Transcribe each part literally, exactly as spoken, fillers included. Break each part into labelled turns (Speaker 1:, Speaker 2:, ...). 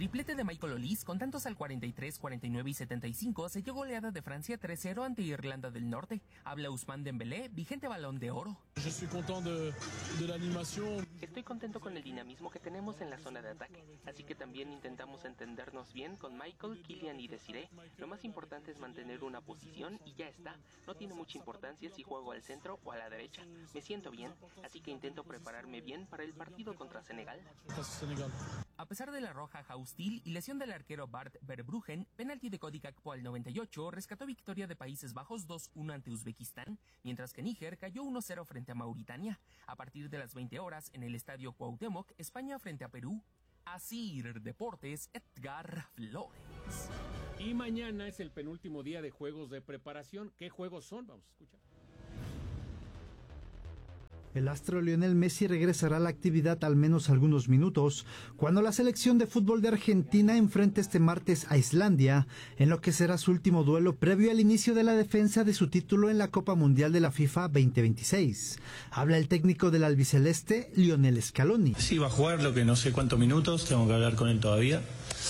Speaker 1: triplete de Michael Olise con tantos al cuarenta y tres, cuarenta y nueve y setenta y cinco selló goleada de Francia tres cero ante Irlanda del Norte. Habla Ousmane Dembélé, vigente Balón de Oro. Estoy contento con el dinamismo que tenemos en la zona de ataque, así que también intentamos entendernos bien con Michael, Kylian y Desiré. Lo más importante es mantener una posición y ya está. No tiene mucha importancia si juego al centro o a la derecha. Me siento bien, así que intento prepararme bien para el partido contra Senegal. A pesar de la roja a Hostil y lesión del arquero Bart Verbruggen, penalti de Cody Gakpo al noventa y ocho rescató victoria de Países Bajos dos uno ante Uzbekistán, mientras que Níger cayó uno cero frente a Mauritania. A partir de las veinte horas, en el estadio Cuauhtémoc, España frente a Perú. Asir Deportes, Edgar Flores.
Speaker 2: Y mañana es el penúltimo día de juegos de preparación. ¿Qué juegos son? Vamos a escuchar.
Speaker 3: El astro Lionel Messi regresará a la actividad al menos algunos minutos cuando la selección de fútbol de Argentina enfrente este martes a Islandia en lo que será su último duelo previo al inicio de la defensa de su título en la Copa Mundial de la FIFA veinte veintiséis. Habla el técnico del albiceleste, Lionel Scaloni.
Speaker 4: Sí, va a jugar, lo que no sé cuántos minutos, tengo que hablar con él todavía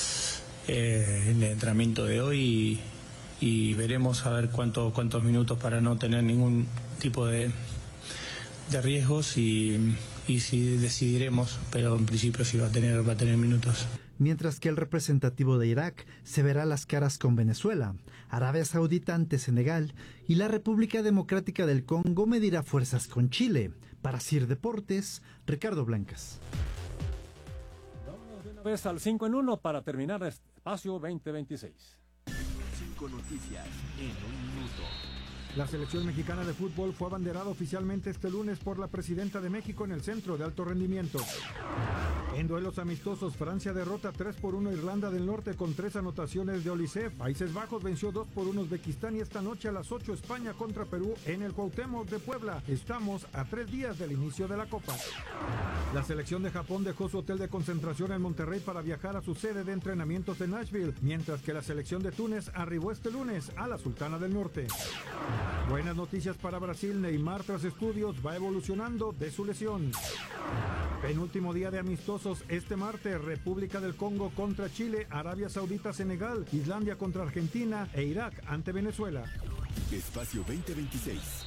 Speaker 4: eh, en el entrenamiento de hoy y, y veremos a ver cuánto, cuántos minutos para no tener ningún tipo de... de riesgos y, y si decidiremos, pero en principio sí va a tener, va a tener minutos.
Speaker 3: Mientras que el representativo de Irak se verá las caras con Venezuela, Arabia Saudita ante Senegal y la República Democrática del Congo medirá fuerzas con Chile. Para Sir Deportes, Ricardo Blancas.
Speaker 5: Vamos de una vez al cinco en uno para terminar Espacio veinte veintiséis.
Speaker 6: Cinco noticias en un minuto.
Speaker 7: La selección mexicana de fútbol fue abanderada oficialmente este lunes por la presidenta de México en el Centro de Alto Rendimiento. En duelos amistosos, Francia derrota tres por uno a Irlanda del Norte con tres anotaciones de Olise. Países Bajos venció dos por uno a Uzbekistán y esta noche a las ocho España contra Perú en el Cuauhtémoc de Puebla. Estamos a tres días del inicio de la Copa. La selección de Japón dejó su hotel de concentración en Monterrey para viajar a su sede de entrenamientos en Nashville, mientras que la selección de Túnez arribó este lunes a la Sultana del Norte. Buenas noticias para Brasil, Neymar tras estudios va evolucionando de su lesión. Penúltimo día de amistosos este martes, República del Congo contra Chile, Arabia Saudita Senegal, Islandia contra Argentina e Irak ante Venezuela.
Speaker 6: Espacio veinte veintiséis.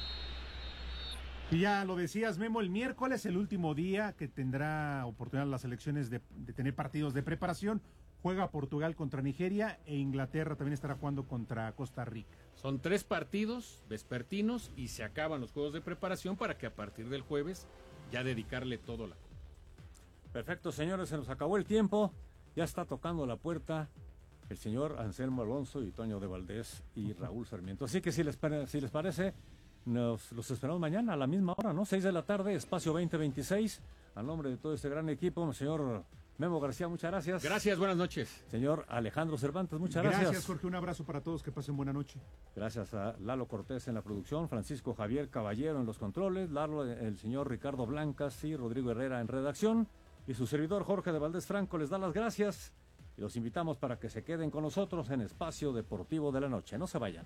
Speaker 8: Y ya lo decías, Memo, el miércoles, el último día que tendrá oportunidad las selecciones de, de tener partidos de preparación. Juega Portugal contra Nigeria e Inglaterra también estará jugando contra Costa Rica.
Speaker 2: Son tres partidos vespertinos y se acaban los juegos de preparación para que a partir del jueves ya dedicarle todo la...
Speaker 5: Perfecto, señores, se nos acabó el tiempo. Ya está tocando la puerta el señor Anselmo Alonso y Toño de Valdés y Raúl Sarmiento. Así que si les, si les parece, nos los esperamos mañana a la misma hora, ¿no? seis de la tarde, Espacio veinte veintiséis. A nombre de todo este gran equipo, señor Memo García, muchas gracias.
Speaker 2: Gracias, buenas noches.
Speaker 5: Señor Alejandro Cervantes, muchas gracias.
Speaker 8: Gracias, Jorge, un abrazo para todos, que pasen buena noche.
Speaker 5: Gracias a Lalo Cortés en la producción, Francisco Javier Caballero en los controles, Lalo, el señor Ricardo Blancas y Rodrigo Herrera en redacción, y su servidor Jorge de Valdés Franco les da las gracias y los invitamos para que se queden con nosotros en Espacio Deportivo de la Noche. No se vayan.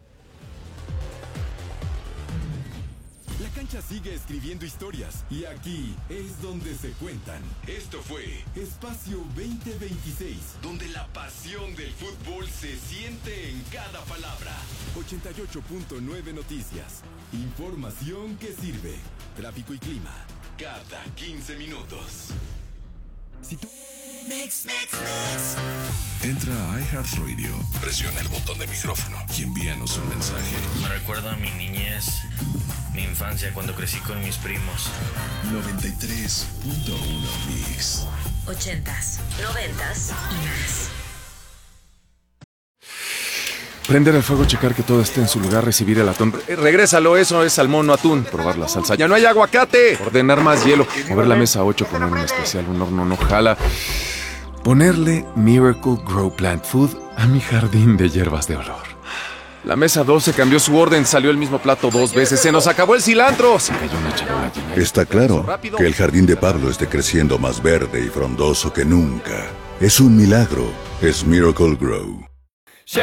Speaker 6: La cancha sigue escribiendo historias y aquí es donde se cuentan. Esto fue Espacio veinte veintiséis, donde la pasión del fútbol se siente en cada palabra. ochenta y ocho punto nueve Noticias. Información que sirve. Tráfico y clima cada quince minutos. Si tú...
Speaker 9: Mix, mix, mix. Entra a iHeartRadio, presiona el botón de micrófono y envíanos un mensaje.
Speaker 10: Me recuerda a mi niñez, mi infancia cuando crecí con mis primos.
Speaker 9: noventa y tres punto uno Mix.
Speaker 11: Ochentas, noventas y más.
Speaker 12: Prender el fuego, checar que todo esté en su lugar, recibir el atún. Eh, regrésalo, eso es salmón, no atún. Probar la salsa. ¡Ya no hay aguacate! Ordenar más hielo. Mover la mesa ocho, poner un especial, un horno no jala. Ponerle Miracle Grow Plant Food a mi jardín de hierbas de olor. La mesa doce cambió su orden, salió el mismo plato dos veces. ¡Se nos acabó el cilantro! Se cayó una charola llena.
Speaker 9: Está claro que el jardín de Pablo esté creciendo más verde y frondoso que nunca. Es un milagro. Es Miracle Grow.